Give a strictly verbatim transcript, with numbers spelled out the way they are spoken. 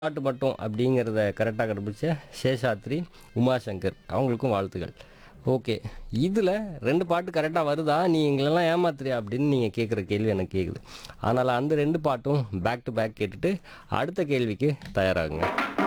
பாட்டு மட்டும் அப்படிங்கிறத கரெக்டாக கண்டுபிடிச்ச சேஷாத்ரி, உமாசங்கர் அவங்களுக்கும் வாழ்த்துக்கள். ஓகே. இதில் ரெண்டு பாட்டு கரெக்டாக வருதா? நீ எங்களெல்லாம் ஏமாத்துறியா? அப்படின்னு நீங்கள் கேட்குற கேள்வி எனக்கு கேட்குது. அதனால் அந்த ரெண்டு பாட்டும் பேக் டு பேக் கேட்டுட்டு அடுத்த கேள்விக்கு தயாராகுங்க.